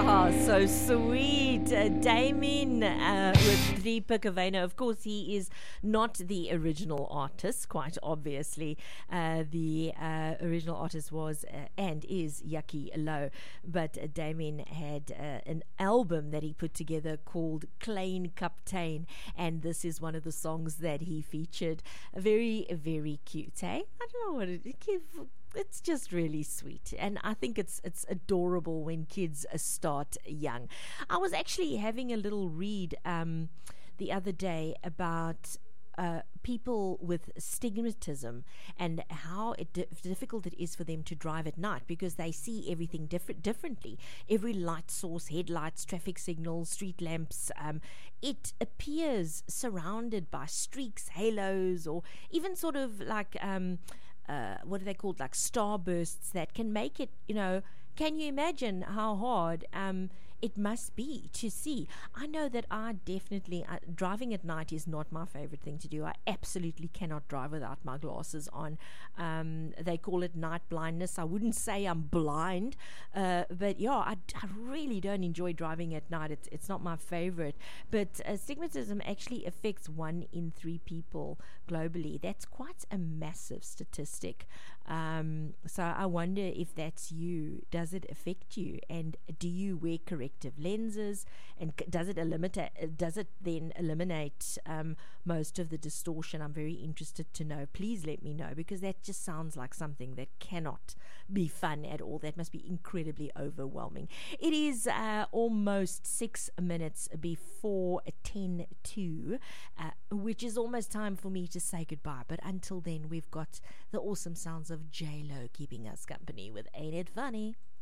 Oh, so sweet. Damien with Deepa Kavena. Of course, he is not the original artist, quite obviously. The original artist was and is Yucky Low. But Damien had an album that he put together called Klein Kaptein. And this is one of the songs that he featured. Very, very cute, eh? I don't know what it's just really sweet, and I think it's adorable when kids start young. I was actually having a little read the other day about people with stigmatism and how difficult it is for them to drive at night because they see everything differently. Every light source, headlights, traffic signals, street lamps, it appears surrounded by streaks, halos, or even sort of like what are they called, like starbursts that can make it, can you imagine how hard it must be to see? I know that I definitely, driving at night is not my favorite thing to do. I absolutely cannot drive without my glasses on. They call it night blindness. I wouldn't say I'm blind, but yeah, I really don't enjoy driving at night. It's not my favorite. But stigmatism actually affects 1 in 3 people globally. That's quite a massive statistic. So I wonder if that's you. Does it affect you? And do you wear corrective lenses? And does it then eliminate most of the distortion? I'm very interested to know. Please let me know, because that just sounds like something that cannot be fun at all. That must be incredibly overwhelming. It is almost 6 minutes before 10:02, which is almost time for me to say goodbye. But until then, we've got the awesome sounds of J-Lo keeping us company with Ain't It Funny?